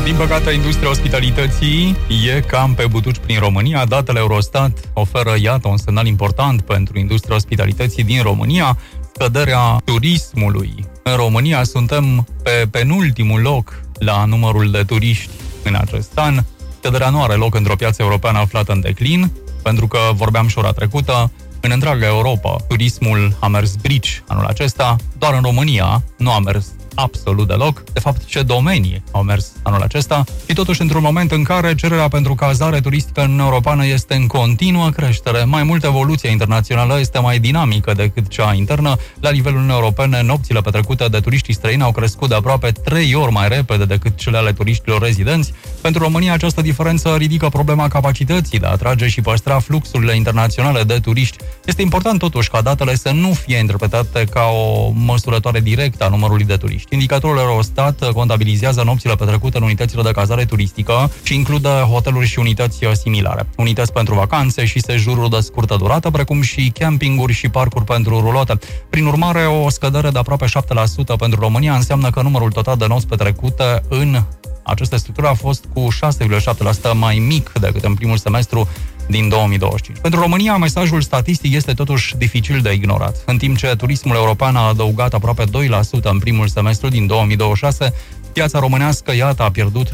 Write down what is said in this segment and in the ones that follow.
Din păcate, industria ospitalității e cam pe butuci prin România. Datele Eurostat oferă, iată, un semnal important pentru industria ospitalității din România. Scăderea turismului. În România suntem pe penultimul loc la numărul de turiști în acest an. Scăderea nu are loc într-o piață europeană aflată în declin, pentru că, vorbeam și ora trecută, în întreaga Europa, turismul a mers brici anul acesta, doar în România nu a mers absolut deloc. De fapt, ce domenii au mers anul acesta? Și totuși, într-un moment în care cererea pentru cazare turistică în europeană este în continuă creștere, mai mult evoluția internațională este mai dinamică decât cea internă. La nivelul Uniunii Europene, nopțile petrecute de turiștii străini au crescut de aproape 3 ori mai repede decât cele ale turiștilor rezidenți. Pentru România, această diferență ridică problema capacității de a atrage și păstra fluxurile internaționale de turiști. Este important totuși ca datele să nu fie interpretate ca o măsurătoare directă a numărului de turiști. Indicatorul Eurostat contabilizează nopțile petrecute în unitățile de cazare turistică și include hoteluri și unități similare. Unități pentru vacanțe și sejururi de scurtă durată, precum și campinguri și parcuri pentru rulote. Prin urmare, o scădere de aproape 7% pentru România înseamnă că numărul total de nopți petrecute în aceste structuri a fost cu 6,7% mai mic decât în primul semestru din 2025. Pentru România, mesajul statistic este totuși dificil de ignorat. În timp ce turismul european a adăugat aproape 2% în primul semestru din 2026, piața românească, iată, a pierdut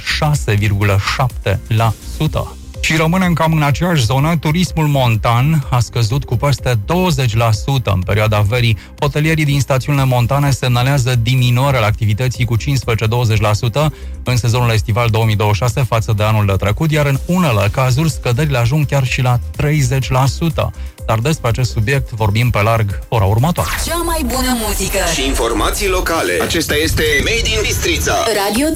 6,7%. Și rămânem cam în aceeași zonă. Turismul montan a scăzut cu peste 20% în perioada verii. Hotelierii din stațiunile montane semnalează diminuarea la activității cu 15-20% în sezonul estival 2026 față de anul trecut, iar în unele cazuri scăderile ajung chiar și la 30%. Dar despre acest subiect vorbim pe larg ora următoare. Cea mai bună muzică și informații locale. Acesta este Made in Bistrița. Radio